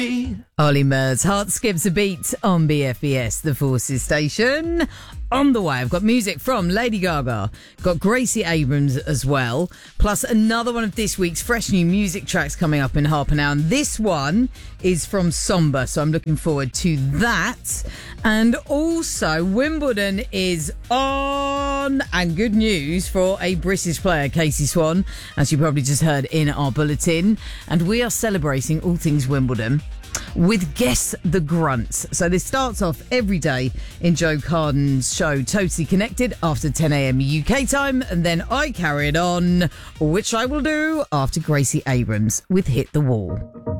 Ollie Murs, Heart Skips a Beat on BFBS, the Forces station. On the way, I've got music from Lady Gaga, got Gracie Abrams as well, plus another one of this week's fresh new music tracks coming up in half an hour. And this one is from Somber, so I'm looking forward to that. And also, Wimbledon is on, and good news for a British player, Casey Swan, as you probably just heard in our bulletin. And we are celebrating all things Wimbledon with Guess the Grunts. So this starts off every day in Joe Carden's show Totally Connected after 10 a.m. UK time, and then I carry it on, which I will do after Gracie Abrams with Hit the Wall.